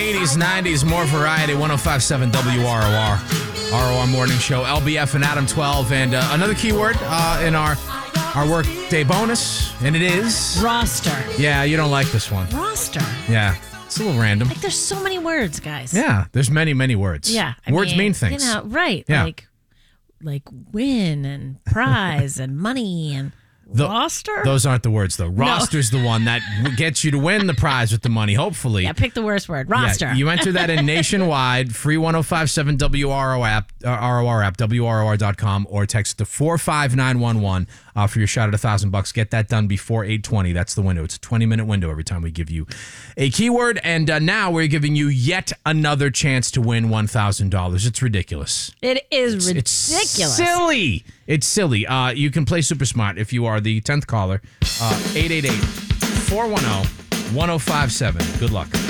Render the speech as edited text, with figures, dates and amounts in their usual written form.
80s, 90s, more variety. 105.7 WROR. ROR Morning Show. LBF and Adam 12. And another keyword in our work day bonus, and it is... roster. Yeah, you don't like this one. Roster. Yeah, it's a little random. Like, there's so many words, guys. Yeah, there's many, many words. Yeah. Words mean things. You know, right. Yeah. Like win and prize and money and roster. Those aren't the words, though. Roster's the one that gets you to win the prize with the money, hopefully. Yeah, pick the worst word. Roster. Yeah, you enter that in nationwide, free 1057 ROR app, WROR.com, or text to 45911 for your shot at $1,000. Get that done before 8:20. That's the window. It's a 20-minute window every time we give you a keyword. And now we're giving you yet another chance to win $1,000. It's ridiculous. It is ridiculous. It's silly. It's silly. You can play super smart if you are the 10th caller. 888-410-1057. Good luck.